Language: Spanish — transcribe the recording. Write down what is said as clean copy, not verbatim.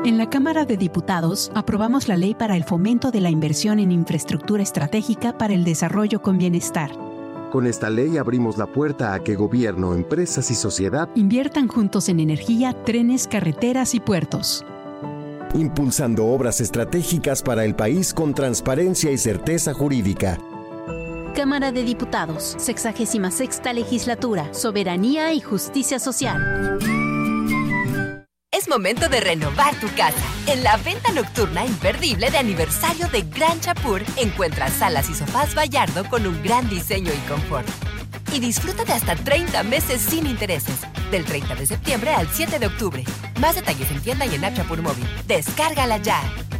En la Cámara de Diputados aprobamos la Ley para el Fomento de la Inversión en Infraestructura Estratégica para el Desarrollo con Bienestar. Con esta ley abrimos la puerta a que gobierno, empresas y sociedad inviertan juntos en energía, trenes, carreteras y puertos. Impulsando obras estratégicas para el país con transparencia y certeza jurídica. Cámara de Diputados, 66ª Legislatura, Soberanía y Justicia Social. Es momento de renovar tu casa. En la venta nocturna imperdible de aniversario de Gran Chapur, encuentras salas y sofás Vallardo con un gran diseño y confort. Y disfruta de hasta 30 meses sin intereses, del 30 de septiembre al 7 de octubre. Más detalles en tienda y en app Chapur Móvil. ¡Descárgala ya!